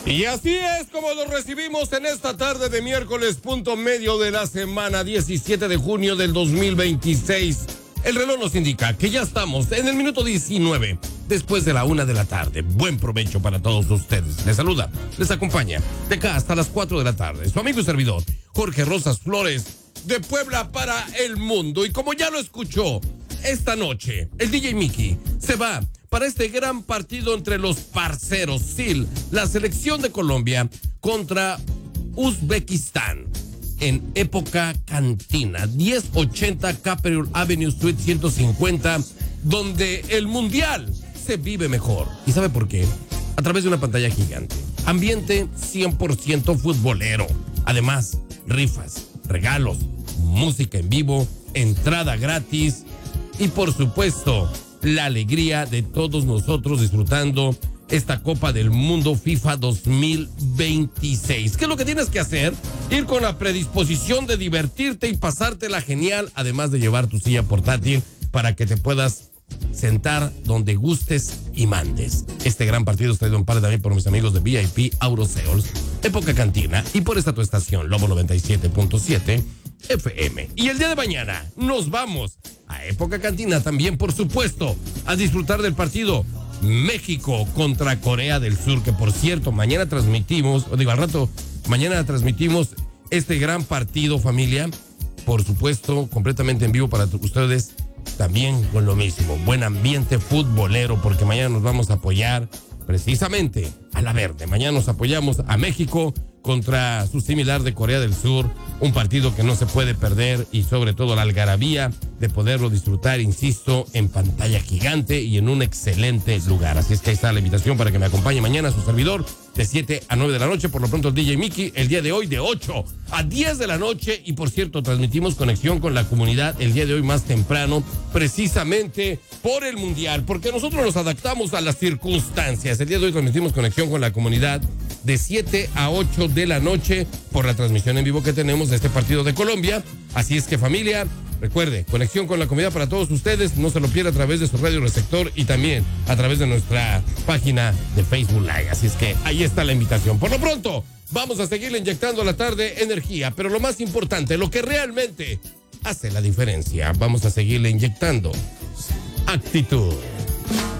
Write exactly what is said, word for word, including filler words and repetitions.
Y así es como lo recibimos en esta tarde de miércoles, punto medio de la semana, diecisiete de junio del dos mil veintiséis. El reloj nos indica que ya estamos en el minuto diecinueve, después de la una de la tarde. Buen provecho para todos ustedes. Les saluda, les acompaña de acá hasta las cuatro de la tarde su amigo y servidor, Jorge Rosas Flores, de Puebla para el mundo. Y como ya lo escuchó, esta noche el D J Mickey se va para este gran partido entre los parceros S I L, la selección de Colombia contra Uzbekistán, en Época Cantina, diez ochenta Capitol Avenue Suite ciento cincuenta, donde el mundial se vive mejor. ¿Y sabe por qué? A través de una pantalla gigante. Ambiente cien por ciento futbolero. Además, rifas, regalos, música en vivo, entrada gratis y, por supuesto, la alegría de todos nosotros disfrutando esta Copa del Mundo FIFA dos mil veintiséis. ¿Qué es lo que tienes que hacer? Ir con la predisposición de divertirte y pasártela genial, además de llevar tu silla portátil para que te puedas sentar donde gustes y mandes. Este gran partido está traído en parte también por mis amigos de V I P Auroseols, Época Cantina, y por esta tu estación Lobo noventa y siete punto siete F M. Y el día de mañana nos vamos a Época Cantina también, por supuesto, a disfrutar del partido México contra Corea del Sur, que por cierto, mañana transmitimos, o digo al rato, mañana transmitimos este gran partido, familia, por supuesto, completamente en vivo para ustedes, también con lo mismo, buen ambiente futbolero, porque mañana nos vamos a apoyar precisamente a la verde. Mañana nos apoyamos a México contra su similar de Corea del Sur, un partido que no se puede perder y sobre todo la algarabía de poderlo disfrutar, insisto, en pantalla gigante y en un excelente lugar. Así es que ahí está la invitación para que me acompañe mañana su servidor de siete a nueve de la noche. Por lo pronto el D J Mickey el día de hoy de ocho a diez de la noche. Y por cierto, transmitimos conexión con la comunidad el día de hoy más temprano, precisamente por el Mundial, porque nosotros nos adaptamos a las circunstancias. El día de hoy transmitimos conexión con la comunidad de siete a ocho de la noche por la transmisión en vivo que tenemos de este partido de Colombia. Así es que, familia, recuerde, conexión con la comunidad para todos ustedes, no se lo pierda a través de su radio receptor y también a través de nuestra página de Facebook Live. Así es que ahí está la invitación. Por lo pronto, vamos a seguirle inyectando a la tarde energía, pero lo más importante, lo que realmente hace la diferencia, vamos a seguirle inyectando actitud.